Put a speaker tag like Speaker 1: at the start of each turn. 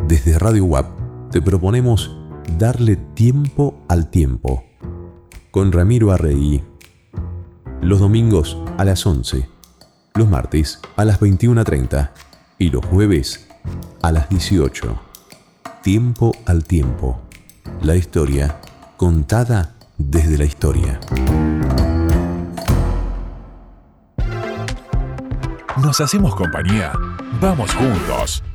Speaker 1: Desde Radio WAP te proponemos darle tiempo al tiempo. Con Ramiro Arregui. Los domingos a las 11, los martes a las 21:30 y los jueves a las 18. Tiempo al tiempo. La historia contada desde la historia.
Speaker 2: Nos hacemos compañía. Vamos juntos.